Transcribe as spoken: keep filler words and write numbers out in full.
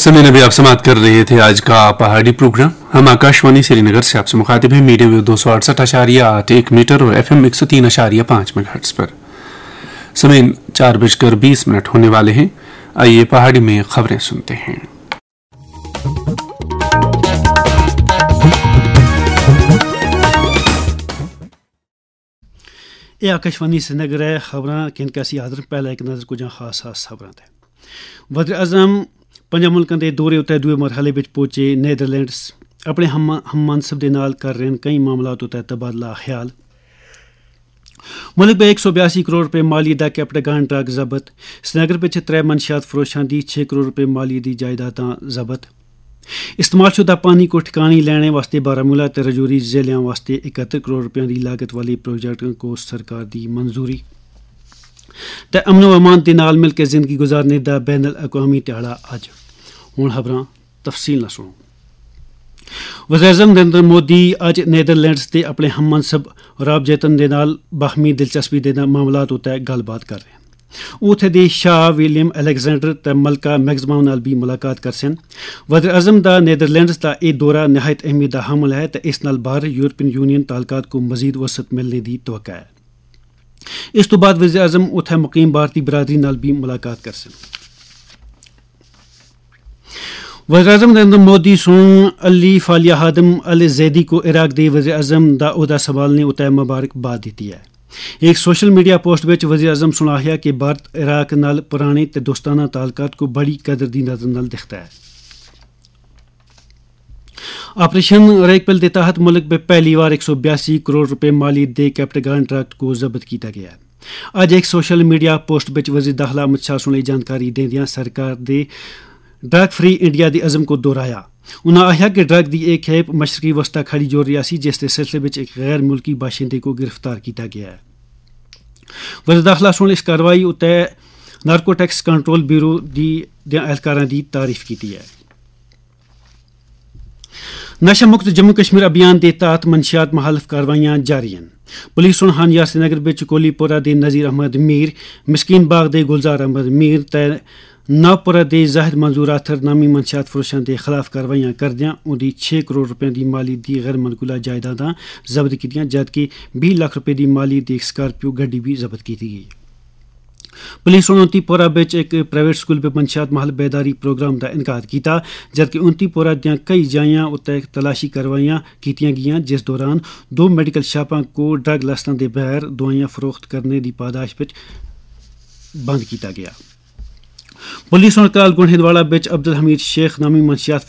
समय नबी आप समाप्त कर रहे थे आज का पहाड़ी प्रोग्राम। हम आकाशवाणी श्रीनगर से आपसे मुखातिब हैं मीडियम वेव दो सौ अड़सठ अशारिया आठ एक मीटर और एफ एम एक सौ तीन अशारिया पाँच मेगाहर्ट्ज पर। समय चार बजकर बीस मिनट होने वाले हैं। आइए पहाड़ी में खबरें सुनते हैं। ये आकाशवाणी श्रीनगर है। खबर किनकासी आदर पहले एक नजर कुछ खास खास खबर है। वज़ीर आज़म पंजाब मुल्कों के दौरे उत्ते दूए मरहले में पहुंचे नीदरलैंड्स अपने हम हम मनसब के नाल कर रहे हैं कई मामलात उत्ते तबादला ख्याल। मुल्क में एक सौ बयासी करोड़ रुपये माली दा कैप्टागान ट्रक जबत। श्रीनगर पिछे त्रै मनशियात फरोशां दी छे करोड़ रुपये माली दी जायदादां जबत। इस्तेमालशुदा पानी को ठिकाने लैने वास्ते बारामूला ते रजौरी जिलों वास्ते इकहत्तर करोड़ रुपये की लागत वाले प्रोजेक्टों को सरकार की मंजूरी। ते अमन व अमान के नाल मिल के जिंदगी गुजारने का बैन अल-अक़वामी ध्याड़ा अज। हुण खबरां तफसील नाल सुनो। वज़ीर आज़म नरेंद्र मोदी अज नीदरलैंड्स के अपने हम मनसब राब जैतन के नाल बाहमी दिलचस्पी के मामलात उत्ते गलबात कर रहे हैं। उत्थे दे शाह विलियम अलेक्जेंडर ते मलका मैक्सिमा नाल भी मुलाकात कर सन। वज़ीर आज़म का नीदरलैंड्स का यह दौरा नहायत अहमियत का हमल है तो इस नाल बाहर यूरोपियन यूनियन ताल्लुकात को मजीद वसत मिलने की तवक्का है। इस तो बाद वज़ीर आज़म उत्थे मुकीम भारतीय बरादरी नाल भी मुलाकात कर सन। वज़ीर आज़म नरेंद्र मोदी सोन अली फालिया हादम अल जैदी को इराक के वज़ीर आज़म दा ओहदा संभालने उत्ते मुबारकबाद दी है। एक सोशल मीडिया पोस्ट में वज़ीर आज़म सुनाया कि भारत इराक नाल पुराने ते दोस्ताना ताल्लुकात को बड़ी कदर दी नजर नाल दिखता है। ऑपरेशन रेगपिल के तहत मुल्क में पहली बार एक सौ बयासी करोड़ रुपये माली दे कैप्टागान ट्रक को जब्त किया गया है। अज एक सोशल मीडिया पोस्ट में वज़ीर दाखिला अमित शाह सुनी जानकारी देंदियां सरकार दे ड्रग फ्री इंडिया के अज़म को दोहराया। उन्होंने आख्या कि ड्रग की एक खेप मशरकी वस्ता खड़ी जोर रियासी जिसके सिलसिले में एक गैर मुल्की बाशिंदे को गिरफ्तार किया गया है। वज़ीर दाखिला सुन इस कार्रवाई उत्ते नारकोटिक्स कंट्रोल ब्यूरो दी एहलकारां दी तारीफ की है। नशा मुक्त जम्मू कश्मीर अभियान के तहत मनशियात मुखालफ कार्रवाइयां जारी हैं। पुलिस सुन हानिया श्रीनगर में कोलीपोरा के नज़ीर अहमद मीर, मिस्कीन बाग के गुलजार अहमद मीर ते नवपुरा के जाहिद मंजूर आथर नामी मनशियात फरोशां के खिलाफ कार्रवाइयां करदियां उन्दी छे करोड़ रुपये की माली दी गैर मनकूला जायदादां जब्त कीतियां जबकि बीस लाख रुपये की माली दी एक स्कार्पियो गड्डी भी जब्त की गई। पुलिस ने उन्तीपोरा एक प्राइवेट स्कूल में मनशियात महल बेदारी प्रोग्राम का इनकाद किया जबकि उन्तीपोरा दियां कई जायां उत्ते तलाशी कार्रवाइयां कीतियां गईयां जिस दौरान दो मेडिकल शॉपां को ड्रग लाइसेंस के बगैर दवाइयां फरोख्त करने की पादाश में बंद किया गया। पुलिस ने कल गुंडहिंदवाड़ा अब्दुल हमीद शेख नामी मनशियात